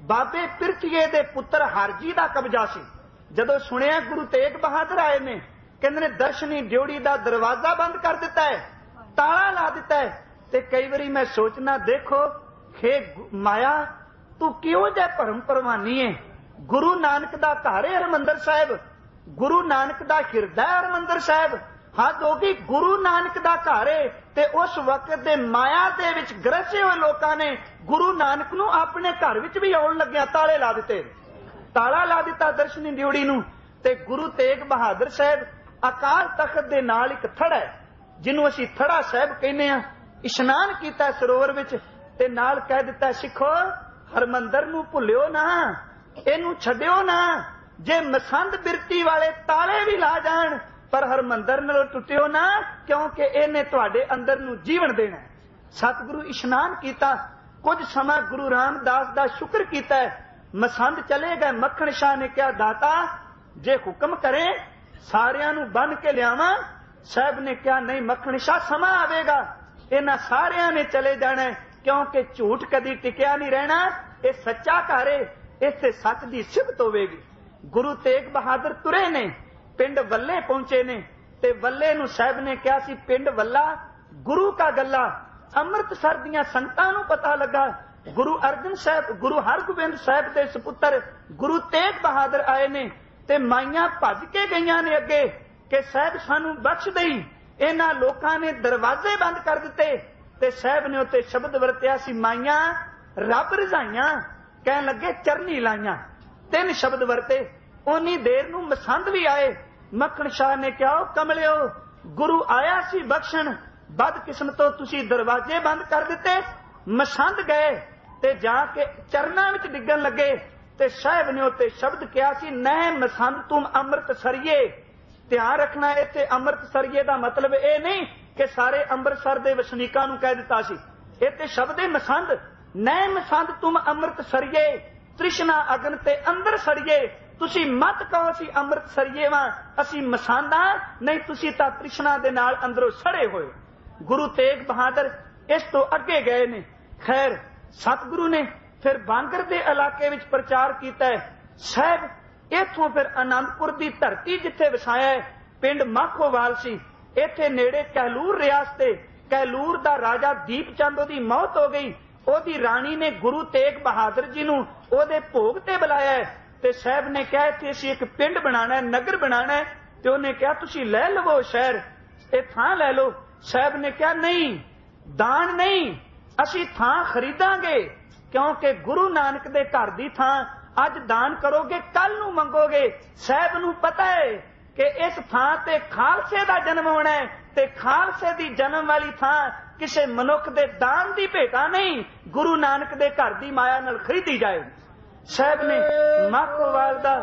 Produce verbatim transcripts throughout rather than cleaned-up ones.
बाबे पिरथीए दे पुत्र हरजी दा कब्जा सी। जदों सुनिया गुरु तेग बहादुर आए ने, कहंदे ने दर्शनी ड्योढ़ी दा दरवाजा बंद कर दिता है, ताला ला दिता है। ते कई बारी मैं सोचना, देखो हे माया तू क्यों जै भरम परवानी है। गुरु नानक दा घर है हरमंदर साहिब, गुरु नानक दा हिरदा हरमंदर साहिब। हद हो गई, गुरु नानक दा घर है ते उस वक्त दे माया दे विच ग्रसे हुए लोकां ने गुरु नानक नूं अपने घर विच भी आउण लग्या ताले ला दिते, ताला ला दिता दर्शनी ड्योढ़ी नूं। ते गुरु तेग बहादुर साहिब अकाल तख्त दे नाल एक थड़ा है, जिन्हों असीं थड़ा साहिब कहने आ, इशनान कीता सरोवर विच ते नाल कह दिता, सिखो हरमंदर नूं भुल्लिओ ना, इहनूं छड्डिओ ना। जे मसंद बिरती वाले ताले भी ला जाण पर हरमंदर नालों टुटिओ ना, क्योंकि इहने तुहाडे अंदर नूं जीवन देना है। सतगुरु इशनान कीता, कुछ समा गुरु रामदास दा शुक्र कीता है। मसंद चले गए। मक्खण शाह ने कहा, दाता जे हुक्म करे सारियां नूं बन के लियावां। साहब ने कहा, नहीं मक्खण शाह, समा आवेगा, इन्हां सारियां ने चले जाना है, क्योंकि झूठ कदी टिकिया नहीं रहना। ये सच्चा घर है, इत्थे सच दी सिफत होवेगी। गुरु तेग बहादुर तुरे ने, पिंड वल्ले पहुंचे ने, ते वल्ले नूं साहब ने कहा सी, पिंड वल्ला गुरु का गल्ला। अमृतसर दियां संगतां नूं पता लगा गुरु अर्जन साहब, गुरु हरगोबिंद साहब दे सपुत्र गुरु तेग बहादुर आए ने, ते माइयां भज के गईयां ने अगे कि साहब सानू बख्श दई। इन्हां लोकां ने दरवाजे बंद कर दिते ते साहब ने उत्ते शब्द वरतिया सी, माइयां रब रजाइयां, कहन लगे चरनी लाइयां। तीन शब्द वरते। उन्नी देर नूं मसंद भी आए। मक्खण शाह ने कहा, कमलिओ गुरु आया सी बख्शण, बदकिस्मतों तुसी दरवाजे बंद कर दिते। मसंद गए ते जाके चरनां विच डिगन लगे ते साहब ने उत्ते शब्द कहा सी, नह मसंद तुम अमृत सरिये। ध्यान रखना, इत्थे अमृत सरिये दा मतलब ये नहीं कि सारे अंमृतसर दे वसनीकां नूं कह दिता सी। इत्थे शब्द है मसंद, नह मसंद तुम अमृत सरिये, तृष्णा अगन ते अंदर सड़िए। तुसी मत कहो असी अमृत सरिये वां, असी मसांदा नहीं, तुसी तां तृष्णा दे नाल अंदरों सड़े होए। गुरु तेग बहादुर इस तो अगे गए ने। खैर सतगुरु ने फिर बांगर दे इलाके विच प्रचार कीता है। साहब इथों फिर आनंदपुर दी धरती जिथे वसाया है, पिंड माखोवाल सी, इथे नेड़े कहलूर रियासत, कहलूर दा राजा दीप चंद दी मौत हो गई। ओदी राणी ने गुरु तेग बहादुर जी नूं ओदे भोग ते बुलाया है ते साहब ने कहा इत्थे असीं एक पिंड बनाना है, नगर बनाना है। ते उन्हें कहा तुसीं लै लवो शहर, ये थां लै लो। साहब ने कहा नहीं, दान नहीं, असीं थां खरीदांगे, क्योंकि गुरु नानक दे घर दी थां अज दान करोगे कल नूं मंगोगे। साहब नूं पता है कि इस थां ते खालसे दा जन्म होना है ते खालसे दी जन्म वाली थां किसी मनुख दे दान दी भेटा नहीं, गुरु नानक दे घर दी माया नाल खरीदी जाए। साहब ने माखोवाल दा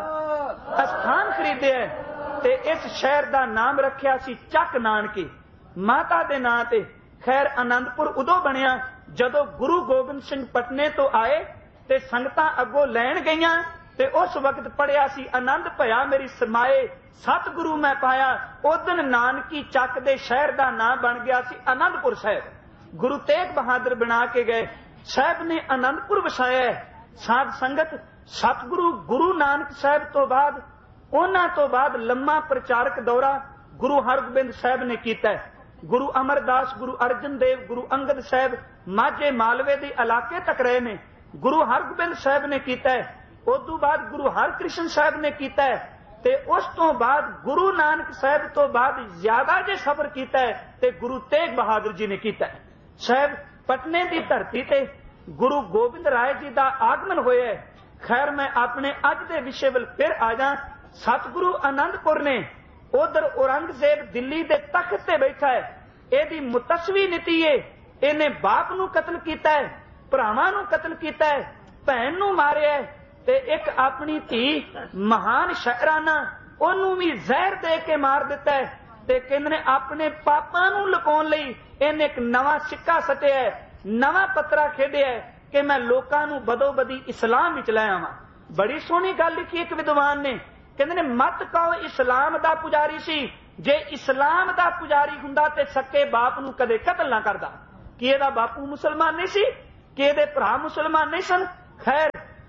स्थान खरीदे ते इस शहर दा नाम रखिया सी चक नानकी, माता दे नां ते। खैर आनंदपुर उदों बनिया जदों गुरु गोबिंद सिंह पटने तो आए ते संगतां अगों लैण गईयां ते उस वक्त पढ़िया सी, आनंद भया मेरी समाए सतगुरु मैं पाया। उदन नानकी चक दे शहर दा नाम बन गया सी आनंदपुर साहब। गुरु तेग बहादुर बना के गए। साहब ने आनंदपुर वसाया। साध संगत सतगुरु गुरु नानक साहब तो बाद उन्हां तो बाद लम्मा प्रचारक दौरा गुरु हरगोबिंद साहब ने कीता। गुरु अमरदास, गुरु अर्जन देव, गुरु अंगद साहब माझे मालवे दे इलाके तक रहे ने। गुरु हरगोबिंद साहब ने कीता। उदों बाद गुरु हरकृष्ण साहब ने कीता ते उस तो बाद गुरु नानक साहब तो बाद ज्यादा जे सफर कीता है ते गुरु तेग बहादुर जी ने कीता है। साहब पटने की धरती ते गुरु गोबिंद राय जी का आगमन होया है। खैर मैं अपने अज के विषय वल फिर आ जा। सतगुरु आनंदपुर ने उधर औरंगजेब दिल्ली के तख्त से बैठा है, यदी मुतसवी नीति है। इन्हें बाप नूं कतल कीता है, भरावां नूं कतल कीता है, भैन नूं मारिया है ते एक अपनी धी महान शायराना ओनू भी जहर दे के मार दिता है। ते कहंदे ने अपने पापां नूं लुकाउण लई इन्हें एक नवां सिक्का सटिया है, नवां पत्रा खेडिया है कि मैं लोकां नूं बदो बदी इस्लाम विच ले आवां। बड़ी सोहनी गल लिखी एक विद्वान ने, कहंदे ने मत कहो इस्लाम दा पुजारी सी, जे इस्लाम दा पुजारी हुंदा ते सके बाप नूं कदे कतल ना करदा। कि इहदा बापू मुसलमान नहीं सी, कि इहदे भरा मुसलमान नहीं सन। खैर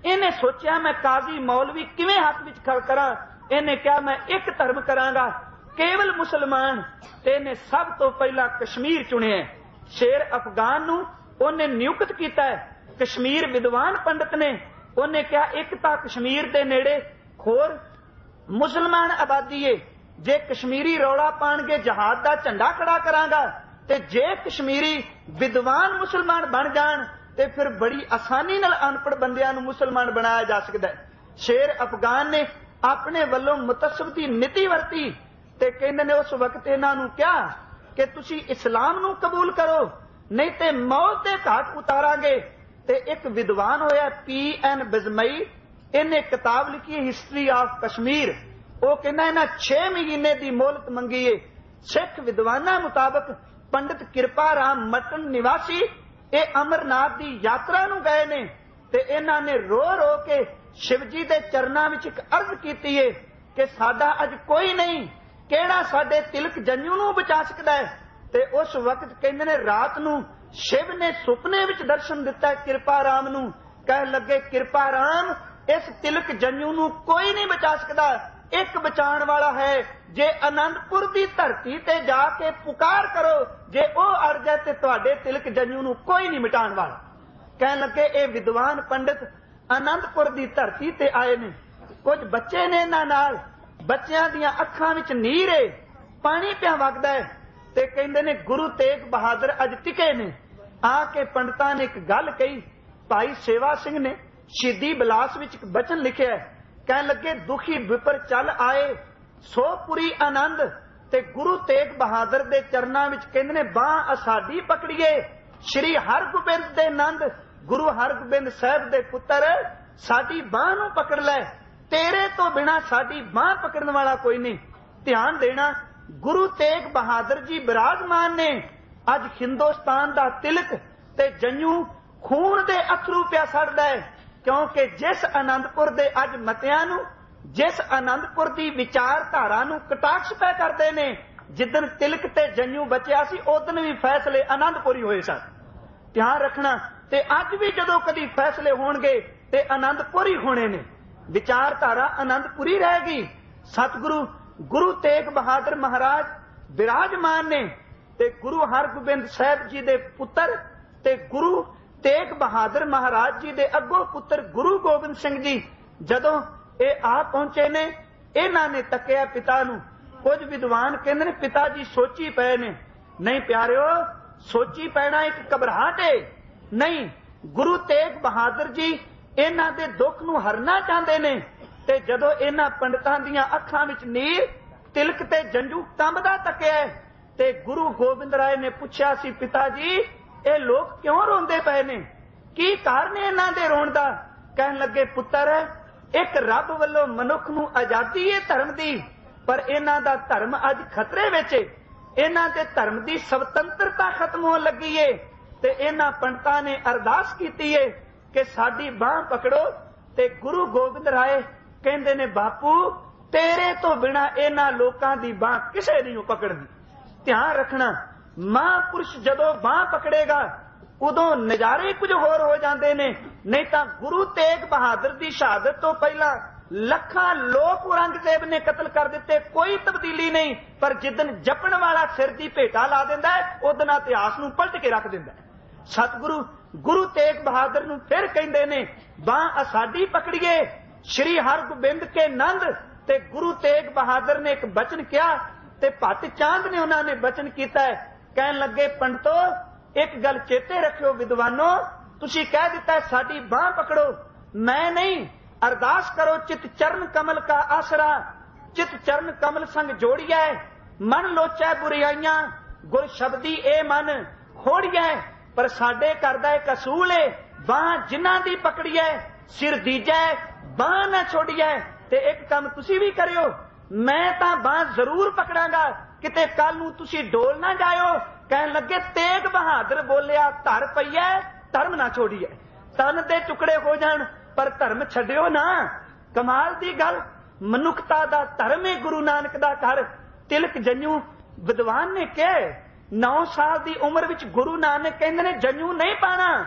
ਇਹਨੇ ਸੋਚਿਆ ਮੈਂ ਕਾਜ਼ੀ ਮੌਲਵੀ ਕਿਵੇਂ ਹੱਥ ਵਿੱਚ ਖੜ ਕਰਾਂ। ਇਹਨੇ ਕਿਹਾ ਮੈਂ ਇੱਕ ਧਰਮ ਕਰਾਂਗਾ, ਕੇਵਲ ਮੁਸਲਮਾਨ। ਤੇ ਇਹਨੇ ਸਭ ਤੋਂ ਪਹਿਲਾਂ ਕਸ਼ਮੀਰ ਚੁਣਿਆ। ਸ਼ੇਰ ਅਫਗਾਨ ਨੂੰ ਉਹਨੇ ਨਿਯੁਕਤ ਕੀਤਾ ਹੈ। ਕਸ਼ਮੀਰ ਵਿਦਵਾਨ ਪੰਡਤ ਨੇ, ਉਹਨੇ ਕਿਹਾ ਇੱਕ ਤਾਂ ਕਸ਼ਮੀਰ ਦੇ ਨੇੜੇ ਹੋਰ ਮੁਸਲਮਾਨ ਆਬਾਦੀ ਏ, ਜੇ ਕਸ਼ਮੀਰੀ ਰੌਲਾ ਪਾਣਗੇ ਜਹਾਦ ਦਾ ਝੰਡਾ ਖੜਾ ਕਰਾਂਗਾ, ਤੇ ਜੇ ਕਸ਼ਮੀਰੀ ਵਿਦਵਾਨ ਮੁਸਲਮਾਨ ਬਣ ਜਾਣ ਤੇ ਫਿਰ ਬੜੀ ਆਸਾਨੀ ਨਾਲ ਅਨਪੜ੍ਹ ਬੰਦਿਆਂ ਨੂੰ ਮੁਸਲਮਾਨ ਬਣਾਇਆ ਜਾ ਸਕਦਾ ਹੈ। ਸ਼ੇਰ ਅਫਗਾਨ ਨੇ ਆਪਣੇ ਵੱਲੋਂ ਮੁਤੱਸਬ ਦੀ ਨੀਤੀ ਵਰਤੀ ਤੇ ਕਹਿੰਦੇ ਨੇ ਉਸ ਵਕਤ ਇਹਨਾਂ ਨੂੰ ਕਿਹਾ ਕਿ ਤੁਸੀਂ ਇਸਲਾਮ ਨੂੰ ਕਬੂਲ ਕਰੋ, ਨਹੀਂ ਤੇ ਮੌਤ ਦੇ ਘਾਟ ਉਤਾਰਾਂਗੇ। ਤੇ ਇੱਕ ਵਿਦਵਾਨ ਹੋਇਆ ਪੀ ਐਨ ਬਿਜ਼ਮਈ, ਇਹਨੇ ਕਿਤਾਬ ਲਿਖੀ ਹਿਸਟਰੀ ਆਫ ਕਸ਼ਮੀਰ। ਉਹ ਕਹਿੰਦਾ ਇਹਨਾਂ ਛੇ ਮਹੀਨੇ ਦੀ ਮੋਹਲਤ ਮੰਗੀ ਏ। ਸਿੱਖ ਵਿਦਵਾਨਾਂ ਮੁਤਾਬਕ ਪੰਡਿਤ ਕਿਰਪਾ ਰਾਮ ਮਟਨ ਨਿਵਾਸੀ ਇਹ ਅਮਰਨਾਥ ਦੀ ਯਾਤਰਾ ਨੂੰ ਗਏ ਨੇ ਤੇ ਇਹਨਾਂ ਨੇ ਰੋ ਰੋ ਕੇ ਸ਼ਿਵਜੀ ਦੇ ਚਰਨਾਂ ਵਿੱਚ ਇੱਕ ਅਰਜ਼ ਕੀਤੀ ਏ ਕਿ ਸਾਡਾ ਅੱਜ ਕੋਈ ਨਹੀਂ, ਕਿਹੜਾ ਸਾਡੇ ਤਿਲਕ ਜੰਨੂ ਨੂੰ ਬਚਾ ਸਕਦਾ ਹੈ। ਤੇ ਉਸ ਵਕਤ ਕਹਿੰਦੇ ਨੇ ਰਾਤ ਨੂੰ ਸ਼ਿਵ ਨੇ ਸੁਪਨੇ ਵਿੱਚ ਦਰਸ਼ਨ ਦਿੱਤਾ ਕਿਰਪਾ ਰਾਮ ਨੂੰ। ਕਹਿਣ ਲੱਗੇ ਕਿਰਪਾ ਰਾਮ, ਇਸ ਤਿਲਕ ਜੰਨੂ ਨੂੰ ਕੋਈ ਨਹੀਂ ਬਚਾ ਸਕਦਾ, ਇੱਕ ਬਚਾਉਣ ਵਾਲਾ ਹੈ। ਜੇ ਅਨੰਦਪੁਰ ਦੀ ਧਰਤੀ ਤੇ ਜਾ ਕੇ ਪੁਕਾਰ ਕਰੋ, ਜੇ ਉਹ ਅੜ ਜਾਏ ਤੇ ਤੁਹਾਡੇ ਤਿਲਕ ਜੰਨੂ ਨੂੰ ਕੋਈ ਨਹੀਂ ਮਿਟਾਉਣ ਵਾਲਾ। ਕਹਿਣ ਲੱਗੇ ਇਹ ਵਿਦਵਾਨ ਪੰਡਿਤ ਅਨੰਦਪੁਰ ਦੀ ਧਰਤੀ ਤੇ ਆਏ ਨੇ, ਕੁਝ ਬੱਚੇ ਨੇ ਇਹਨਾਂ ਨਾਲ, ਬੱਚਿਆਂ ਦੀਆਂ ਅੱਖਾਂ ਵਿੱਚ ਨੀਰ ਏ, ਪਾਣੀ ਪਿਆ ਵਗਦਾ ਹੈ। ਤੇ ਕਹਿੰਦੇ ਨੇ ਗੁਰੂ ਤੇਗ ਬਹਾਦਰ ਅੱਜ ਟਿਕੇ ਨੇ। ਆ ਕੇ ਪੰਡਤਾਂ ਨੇ ਇੱਕ ਗੱਲ ਕਹੀ। ਭਾਈ ਸੇਵਾ ਸਿੰਘ ਨੇ ਸ਼ਹੀਦੀ ਬਿਲਾਸ ਵਿੱਚ ਇੱਕ ਬਚਨ ਲਿਖਿਆ। ਕਹਿਣ ਲੱਗੇ ਦੁਖੀ ਵਿਪਰ ਚੱਲ ਆਏ ਸੋ ਪੁਰੀ ਆਨੰਦ। ਤੇ ਗੁਰੂ ਤੇਗ ਬਹਾਦਰ ਦੇ ਚਰਨਾਂ ਵਿੱਚ ਕਹਿੰਦੇ ਨੇ ਬਾਂਹ ਸਾਡੀ ਪਕੜੀਏ, ਸ਼੍ਰੀ ਹਰਗੋਬਿੰਦ ਦੇ ਨੰਦ, ਗੁਰੂ ਹਰਗੋਬਿੰਦ ਸਾਹਿਬ ਦੇ ਪੁੱਤਰ ਸਾਡੀ ਬਾਂਹ ਨੂੰ ਪਕੜ ਲੈ, ਤੇਰੇ ਤੋਂ ਬਿਨਾ ਸਾਡੀ ਬਾਂਹ ਪਕੜਨ ਵਾਲਾ ਕੋਈ ਨਹੀਂ। ਧਿਆਨ ਦੇਣਾ, ਗੁਰੂ ਤੇਗ ਬਹਾਦਰ ਜੀ ਬਿਰਾਜਮਾਨ ਨੇ। ਅੱਜ ਹਿੰਦੁਸਤਾਨ ਦਾ ਤਿਲਕ ਤੇ ਜੰਨੂ ਖੂਨ ਦੇ ਅਥਰੂ ਪਿਆ ਸੜਦਾ ਹੈ, ਕਿਉਂਕਿ ਜਿਸ ਆਨੰਦਪੁਰ ਦੇ ਅੱਜ ਮਤਿਆਂ ਨੂੰ, ਜਿਸ ਆਨੰਦਪੁਰ ਦੀ ਵਿਚਾਰਧਾਰਾ ਨੂੰ ਕਟਾਕਸ਼ ਪੈ ਕਰਦੇ ਨੇ, ਜਿੱਦਣ ਤਿਲਕ ਤੇ ਜੰਨੂ ਬਚਿਆ ਸੀ ਉਦਣ ਵੀ ਫੈਸਲੇ ਆਨੰਦਪੁਰੀ ਹੋਏ ਸਨ। ਧਿਆਨ ਰੱਖਣਾ, ਤੇ ਅੱਜ ਵੀ ਜਦੋਂ ਕਦੀ ਫੈਸਲੇ ਹੋਣਗੇ ਤੇ ਆਨੰਦਪੁਰੀ ਹੋਣੇ ਨੇ, ਵਿਚਾਰਧਾਰਾ ਆਨੰਦਪੁਰੀ ਰਹੇਗੀ। ਸਤਿਗੁਰੂ ਗੁਰੂ ਤੇਗ ਬਹਾਦਰ ਮਹਾਰਾਜ ਬਿਰਾਜਮਾਨ ਨੇ ਤੇ ਗੁਰੂ ਹਰਗੋਬਿੰਦ ਸਾਹਿਬ ਜੀ ਦੇ ਪੁੱਤਰ ਤੇ ਗੁਰੂ ਤੇਗ ਬਹਾਦਰ ਮਹਾਰਾਜ ਜੀ ਦੇ ਅੱਗੋਂ ਪੁੱਤਰ ਗੁਰੂ ਗੋਬਿੰਦ ਸਿੰਘ ਜੀ ਜਦੋਂ ਇਹ ਆ ਪਹੁੰਚੇ ਨੇ, ਇਹਨਾਂ ਨੇ ਤੱਕਿਆ ਪਿਤਾ ਨੂੰ। ਕੁਝ ਵਿਦਵਾਨ ਕਹਿੰਦੇ ਨੇ ਪਿਤਾ ਜੀ ਸੋਚੀ ਪਏ ਨੇ। ਨਹੀਂ ਪਿਆਰਿਓ, ਸੋਚੀ ਪੈਣਾ ਇੱਕ ਘਬਰਾਹਟ ਏ ਨਹੀਂ। ਗੁਰੂ ਤੇਗ ਬਹਾਦਰ ਜੀ ਇਹਨਾਂ ਦੇ ਦੁੱਖ ਨੂੰ ਹਰਨਾ ਚਾਹੁੰਦੇ ਨੇ। ਤੇ ਜਦੋਂ ਇਹਨਾਂ ਪੰਡਤਾਂ ਦੀਆਂ ਅੱਖਾਂ ਵਿੱਚ ਨੀਰ, ਤਿਲਕ ਤੇ ਜੰਜੂ ਕੰਬਦਾ ਤੱਕਿਆ ਤੇ ਗੁਰੂ ਗੋਬਿੰਦ ਰਾਏ ਨੇ ਪੁੱਛਿਆ ਸੀ ਪਿਤਾ ਜੀ ਇਹ ਲੋਕ ਕਿਉਂ ਰੋਂਦੇ ਪਏ ਨੇ, ਕੀ ਕਾਰਨ ਹੈ ਇਹਨਾਂ ਦੇ ਰੋਣ ਦਾ। ਕਹਿਣ ਲੱਗੇ ਪੁੱਤਰ, ਇੱਕ ਰੱਬ ਵੱਲੋਂ ਮਨੁੱਖ ਨੂੰ ਆਜ਼ਾਦੀ ਹੈ ਧਰਮ ਦੀ, ਪਰ ਇਹਨਾਂ ਦਾ ਧਰਮ ਅੱਜ ਖਤਰੇ ਵਿੱਚ, ਇਹਨਾਂ ਦੇ ਧਰਮ ਦੀ ਸੁਤੰਤਰਤਾ ਖਤਮ ਹੋਣ ਲੱਗੀ ਏ। ਤੇ ਇਹਨਾਂ ਪੰਡਤਾਂ ਨੇ ਅਰਦਾਸ ਕੀਤੀ ਏ ਕਿ ਸਾਡੀ ਬਾਂਹ ਪਕੜੋ। ਤੇ ਗੁਰੂ ਗੋਬਿੰਦ ਰਾਏ ਕਹਿੰਦੇ ਨੇ ਬਾਪੂ ਤੇਰੇ ਤੋਂ ਬਿਨਾ ਇਹਨਾਂ ਲੋਕਾਂ ਦੀ ਬਾਂਹ ਕਿਸੇ ਨਹੀਂ ਪਕੜਦੀ। ਧਿਆਨ ਰੱਖਣਾ, ਮਹਾਂਪੁਰਸ਼ ਜਦੋਂ ਬਾਂਹ ਪਕੜੇਗਾ ਉਦੋਂ ਨਜ਼ਾਰੇ ਕੁਝ ਹੋਰ ਹੋ ਜਾਂਦੇ ਨੇ। ਨਹੀਂ ਤਾਂ ਗੁਰੂ ਤੇਗ ਬਹਾਦਰ ਦੀ ਸ਼ਹਾਦਤ ਤੋਂ ਪਹਿਲਾਂ ਲੱਖਾਂ ਲੋਕ ਔਰੰਗਜ਼ੇਬ ਨੇ ਕਤਲ ਕਰ ਦਿੱਤੇ, ਕੋਈ ਤਬਦੀਲੀ ਨਹੀਂ। ਪਰ ਜਿੱਦਨ ਜਪਣ ਵਾਲਾ ਸਿਰ ਦੀ ਭੇਟਾ ਲਾ ਦਿੰਦਾ ਹੈ, ਉਦਨ ਇਤਿਹਾਸ ਨੂੰ ਪਲਟ ਕੇ ਰੱਖ ਦਿੰਦਾ ਹੈ। ਸਤਿਗੁਰੂ ਗੁਰੂ ਤੇਗ ਬਹਾਦਰ ਨੂੰ ਫਿਰ ਕਹਿੰਦੇ ਨੇ ਬਾਂਹ ਸਾਡੀ ਪਕੜੀਏ, ਸ਼੍ਰੀ ਹਰਗੋਬਿੰਦ ਕੇ ਨੰਦ। ਤੇ ਗੁਰੂ ਤੇਗ ਬਹਾਦਰ ਨੇ ਇੱਕ ਬਚਨ ਕਿਹਾ ਤੇ ਭੱਟ ਚਾਂਦ ਨੇ ਉਹਨਾਂ ਨੇ ਬਚਨ ਕੀਤਾ ਹੈ। ਕਹਿਣ ਲੱਗੇ ਪੰਡਤੋ ਇੱਕ ਗੱਲ ਚੇਤੇ ਰੱਖਿਓ ਵਿਦਵਾਨੋ, ਤੁਸੀਂ ਕਹਿ ਦਿੱਤਾ ਸਾਡੀ ਬਾਂਹ ਪਕੜੋ, ਮੈਂ ਨਹੀਂ, ਅਰਦਾਸ ਕਰੋ ਚਿਤ ਚਰਨ ਕਮਲ ਕਾ ਆਸਰਾ, ਚਿਤ ਚਰਨ ਕਮਲ ਸੰਗ ਜੋੜੀਐ, ਮਨ ਲੋਚੈ ਬੁਰਾਈਆਂ, ਗੁਰ ਸ਼ਬਦੀ ਇਹ ਮਨ ਖੋੜੀਐ। ਪਰ ਸਾਡੇ ਕਰਦਾ ਇੱਕ ਅਸੂਲ ਏ, ਬਾਂਹ ਜਿਨ੍ਹਾਂ ਦੀ ਪਕੜੀਐ ਸਿਰ ਦੀਜੈ, ਬਾਂਹ ਨਾ ਛੋੜੀਐ। ਤੇ ਇੱਕ ਕੰਮ ਤੁਸੀਂ ਵੀ ਕਰਿਓ, ਮੈਂ ਤਾਂ ਬਾਂਹ ਜ਼ਰੂਰ ਪਕੜਾਂਗਾ, ਕਿਤੇ ਕੱਲ ਨੂੰ ਤੁਸੀਂ ਡੋਲ ਨਾ ਜਾਇਓ। ਕਹਿਣ ਲੱਗੇ ਤੇਗ ਬਹਾਦਰ ਬੋਲਿਆ ਧਰ ਪਈਐ ਧਰਮ ਨਾ ਛੋੜੀਐ, ਤਨ ਦੇ ਟੁਕੜੇ ਹੋ ਜਾਣ ਪਰ ਧਰਮ ਛੱਡਿਓ ਨਾ। ਕਮਾਲ ਦੀ ਗੱਲ, ਮਨੁੱਖਤਾ ਦਾ ਧਰਮ ਹੈ ਗੁਰੂ ਨਾਨਕ ਦਾ ਘਰ। ਤਿਲਕ ਜੰਨੂ ਵਿਦਵਾਨ ਨੇ ਕਿਹਾ ਨੌ ਸਾਲ ਦੀ ਉਮਰ ਵਿੱਚ ਗੁਰੂ ਨਾਨਕ ਕਹਿੰਦੇ ਨੇ ਜੰਨੂ ਨਹੀਂ ਪਾਣਾ,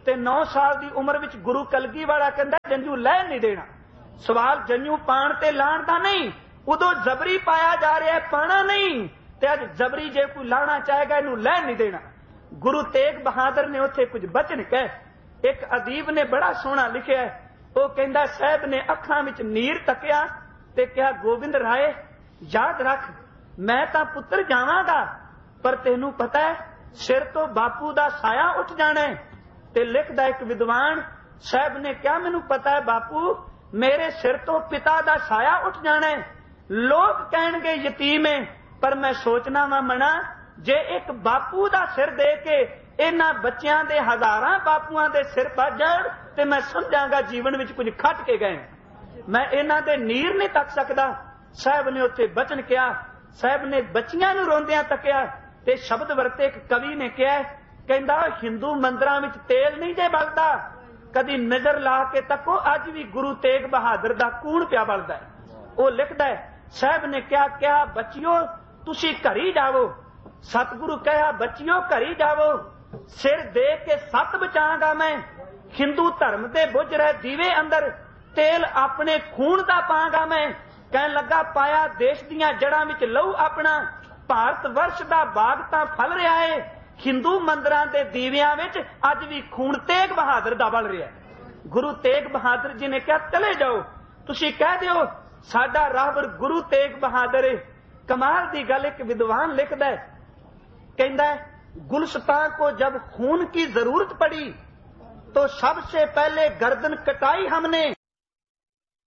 ਤੇ नौ साल की उम्र विच गुरु कलगी वाला कहता जंजू लह नहीं देना। सवाल जंजू पाण ते लाण का नहीं, उदों जबरी पाया जा रहा है, पाना नहीं। ते अज जबरी जे कोई लाना चाहेगा इनू लह नहीं देना। गुरु तेग बहादुर ने उत्थे कुछ बचन कह। एक अदीब ने बड़ा सोहना लिखिया है, वो कहंदा साहब ने अखां विच नीर तकिया ते कहा गोबिंद राय याद रख मैं तां पुत्र जावांगा, पर तेनू पता है सिर तो बापू दा साया उठ जाना है। ते लिखदा एक विद्वान साहब ने क्या मैनू पता है बापू, मेरे सिर तो पिता दा साया उठ जाना है। लोग कहणगे यतीम है, पर मैं सोचना वा मना जे एक बापू दा सिर दे के इन्हां बच्चियां दे हजारां बापूआं दे सिर पा जाण ते मैं समझांगा जीवन विच कुछ खट के गए। मैं इन्हां दे नीर नहीं तक सकदा। साहब ने उत्थे बचन किया, साहब ने बच्चियां नूं रोंदियां तकिया ते शब्द वरते। एक कवि ने कहा, कहंदा हिंदू मंदिरां विच तेल नहीं जे बलदा, कदी नजर ला के तको अज भी गुरु तेग बहादुर दा कूण पिया बलदा है। वो लिखदा है साहब ने क्या कहा बच्चियो तुसी घरी जावो। सतगुरु कहा बच्चियो घरी जावो, सिर दे के सत बचांगा मैं। हिंदू धर्म दे बुझ रहे दीवे अंदर तेल अपने खून दा पांगा मैं। कहन लगा पाया देश दियां जड़ां विच लहू अपना, भारत वर्ष दा बाग तां फल रहा है। हिंदू मंदिरां दे दीवियां विच अज भी खून तेग बहादुर दा बल रहा है। गुरु तेग बहादुर जी ने कहा चले जाओ, तुसी कह दिओ साडा राहबर गुरु तेग बहादुर है। कमाल दी गल एक विद्वान लिखदा है, कहंदा है गुलस्तां को जब खून की जरूरत पड़ी तो सबसे पहले गर्दन कटाई हमने।